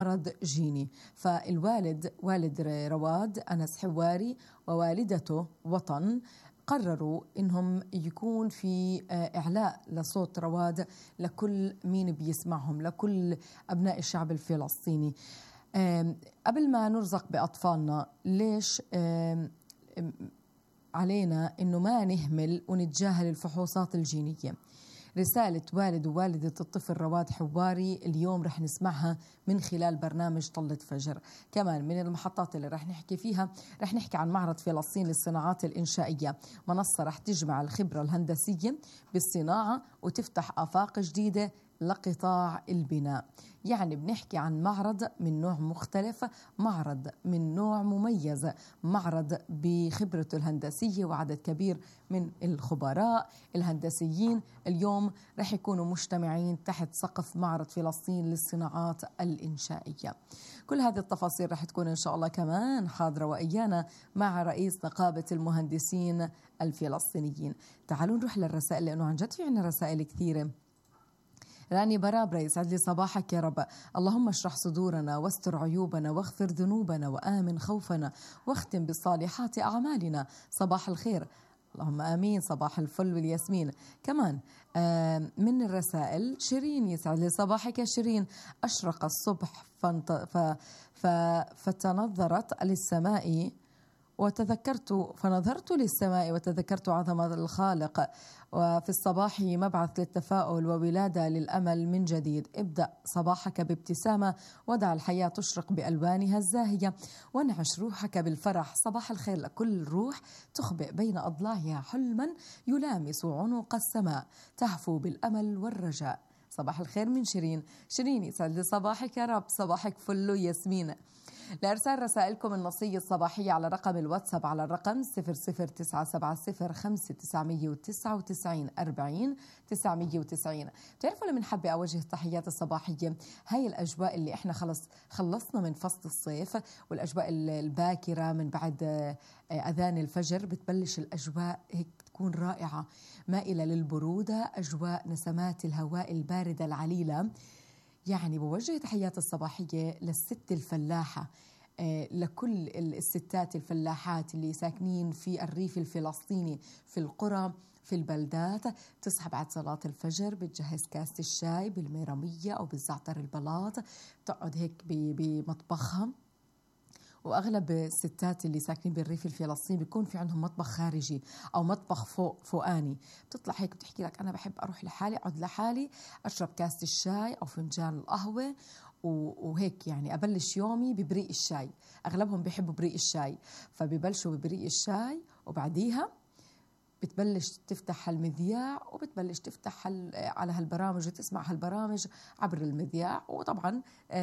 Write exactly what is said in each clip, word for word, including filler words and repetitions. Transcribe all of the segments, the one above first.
معرض جيني. فالوالد والد رواد أنس حواري ووالدته وطن قرروا إنهم يكون في إعلاء لصوت رواد لكل مين بيسمعهم، لكل أبناء الشعب الفلسطيني. قبل ما نرزق بأطفالنا، ليش علينا إنه ما نهمل ونتجاهل الفحوصات الجينية؟ رسالة والد ووالدة الطفل رواد حواري اليوم رح نسمعها من خلال برنامج طلة فجر. كمان من المحطات اللي رح نحكي فيها، رح نحكي عن معرض فلسطين للصناعات الإنشائية، منصة رح تجمع الخبرة الهندسية بالصناعة وتفتح آفاق جديدة لقطاع البناء. يعني بنحكي عن معرض من نوع مختلف، معرض من نوع مميز، معرض بخبرته الهندسية وعدد كبير من الخبراء الهندسيين اليوم رح يكونوا مجتمعين تحت سقف معرض فلسطين للصناعات الإنشائية. كل هذه التفاصيل رح تكون إن شاء الله كمان حاضرة وإيانا مع رئيس نقابة المهندسين الفلسطينيين. تعالوا نروح للرسائل لأنه عن جد في عنا رسائل كثيرة. راني برابرة، يسعد لي صباحك يا رب. اللهم اشرح صدورنا واستر عيوبنا واغفر ذنوبنا وآمن خوفنا واختم بالصالحات أعمالنا. صباح الخير. اللهم آمين. صباح الفل والياسمين. كمان من الرسائل شيرين، يسعد لي صباحك يا شيرين. أشرق الصبح فانت ف ف فتنظرت للسماء وتذكرت فنظرت للسماء وتذكرت عظمة الخالق، وفي الصباح مبعث للتفاؤل وولادة للأمل من جديد. ابدأ صباحك بابتسامة ودع الحياة تشرق بألوانها الزاهية وانعش روحك بالفرح. صباح الخير لكل روح تخبئ بين أضلاعها حلما يلامس عنق السماء تهفو بالأمل والرجاء. صباح الخير من شيرين. شيرين يسعد لي صباحك يا رب. صباحك فل ياسمين. لإرسال رسائلكم النصية الصباحية على رقم الواتساب على الرقم صفر صفر تسعة سبعة صفر خمسة تسعمية وتسعة وتسعين أربعين تسعمية وتسعين. بتعرفوا لمن حابة أوجه التحيات الصباحية؟ هاي الأجواء اللي إحنا خلص خلصنا من فصل الصيف والأجواء الباكرة من بعد أذان الفجر بتبلش الأجواء هيك تكون رائعة، مائلة للبرودة، أجواء نسمات الهواء الباردة العليلة. يعني بوجه تحيات الصباحية للست الفلاحة، لكل الستات الفلاحات اللي ساكنين في الريف الفلسطيني، في القرى، في البلدات، تصحى بعد صلاة الفجر بتجهز كاسة الشاي بالميرمية أو بالزعتر البلاط، تقعد هيك بمطبخها. وأغلب الستات اللي ساكنين بالريف الفلسطيني بيكون في عندهم مطبخ خارجي أو مطبخ فوق فوقاني. بتطلع هيك بتحكي لك أنا بحب أروح لحالي، أقعد لحالي، أشرب كاسة الشاي أو فنجان القهوة وهيك يعني أبلش يومي ببريق الشاي. أغلبهم بيحبوا بريق الشاي، فبيبلشوا ببريق الشاي وبعديها بتبلش تفتح المذياع وبتبلش تفتح على هالبرامج وتسمع هالبرامج عبر المذياع. وطبعا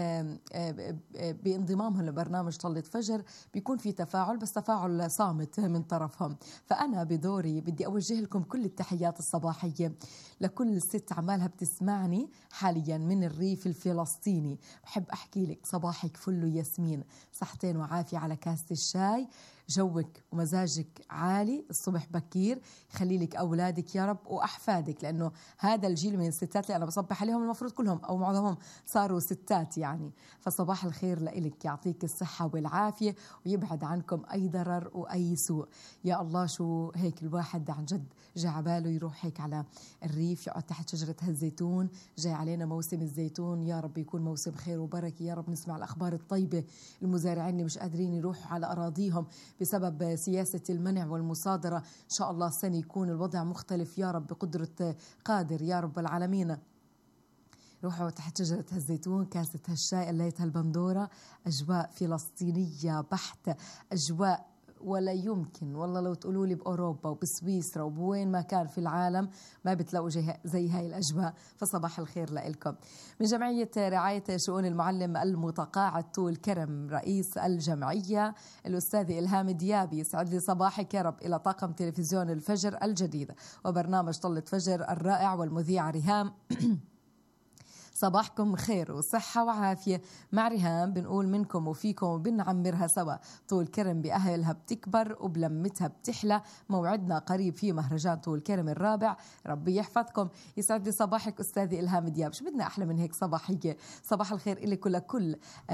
بانضمامهم لبرنامج طلة فجر بيكون في تفاعل، بس تفاعل صامت من طرفهم. فأنا بدوري بدي أوجه لكم كل التحيات الصباحية لكل ست عمالها بتسمعني حاليا من الريف الفلسطيني. بحب أحكي لك صباحك فل ياسمين، صحتين وعافية على كاسة الشاي، جوك ومزاجك عالي الصبح بكير، خلي لك أولادك يا رب وأحفادك، لأنه هذا الجيل من الستات اللي أنا بصبح عليهم المفروض كلهم أو معظمهم صاروا ستات يعني. فصباح الخير لإلك، يعطيك الصحة والعافية ويبعد عنكم أي ضرر وأي سوء. يا الله شو هيك الواحد عن جد جاي عباله يروح هيك على الريف يقعد تحت شجرة هالزيتون. جاي علينا موسم الزيتون، يا رب يكون موسم خير وبركة، يا رب نسمع الأخبار الطيبة. المزارعين اللي مش قادرين يروحوا على أراضيهم بسبب سياسة المنع والمصادرة، إن شاء الله السنة يكون الوضع مختلف يا رب بقدرة قادر يا رب العالمين. روحوا تحت شجرة هالزيتون، كاسة هالشاي، قليت هالبندورة، أجواء فلسطينية بحت، أجواء ولا يمكن والله لو تقولوا لي بأوروبا وبسويسرا وبوين ما كان في العالم ما بتلاقوا زي هاي الأجواء. فصباح الخير لإلكم. من جمعية رعاية شؤون المعلم المتقاعد طول كرم، رئيس الجمعية الأستاذ إلهام ديابي، يسعد لي صباحك يا رب، إلى طاقم تلفزيون الفجر الجديد وبرنامج طلة فجر الرائع والمذيع ريهام. صباحكم خير وصحة وعافية. مع ريهام بنقول منكم وفيكم وبنعمرها سوا، طول كرم بأهلها بتكبر وبلمتها بتحلى. موعدنا قريب في مهرجان طول كرم الرابع، ربي يحفظكم. يسعد لي صباحك أستاذي إلهام دياب، شو بدنا أحلى من هيك صباحية. صباح الخير إلك ولكل